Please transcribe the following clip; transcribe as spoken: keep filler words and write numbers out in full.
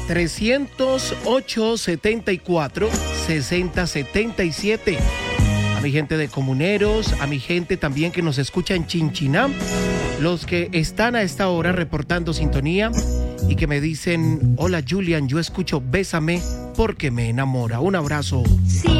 trescientos ocho, setenta y cuatro, sesenta setenta y siete. A mi gente de Comuneros, a mi gente también que nos escucha en Chinchiná, los que están a esta hora reportando sintonía y que me dicen, hola Julian, yo escucho Bésame porque me enamora. Un abrazo. Sí.